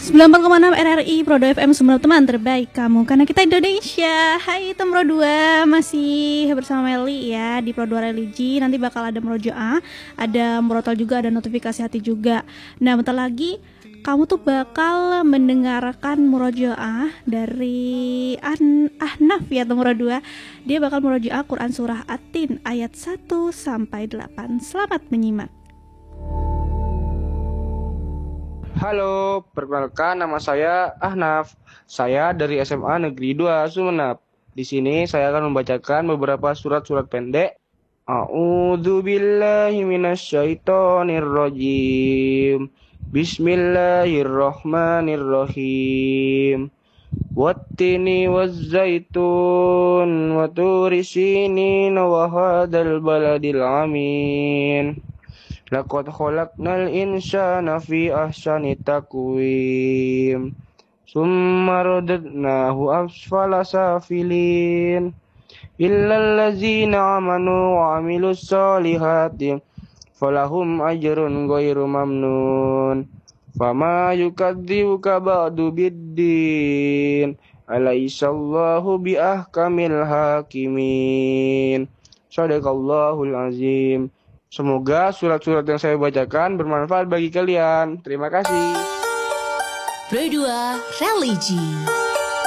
94,6 RRI Prodo FM, semua teman terbaik kamu karena kita Indonesia. Hai Tom Pro 2, masih bersama Meli ya di Pro 2 Religi. Nanti bakal ada murojaah, ada murotal juga, ada notifikasi hati juga. Nah bentar lagi kamu tuh bakal mendengarkan murojaah dari Ahnaf ya Tom Pro 2. Dia bakal murojaah Quran Surah At-Tin ayat 1 sampai 8. Selamat menyimak. Halo, perkenalkan nama saya Ahnaf. Saya dari SMA Negeri 2 Sumeneb. Di sini saya akan membacakan beberapa surat-surat pendek. A'udzu billahi minasyaitonir rajim. Bismillahirrahmanirrahim. Wattini wazzaitun wa turi sinin wa hadzal baladil amin. Laqad khalaqnal insana fi ahsani taqwim. Summa radadnahu asfala safilin. Illal ladzina amanu wa amilus solihati falahum ajrun ghairu mamnun. Fama yukadzibuka ba'du biddin. Alaihissallahu biahkamil hakimin. Shadaqallahul azim. Semoga surat-surat yang saya bacakan bermanfaat bagi kalian. Terima kasih. Pro 2 Religi.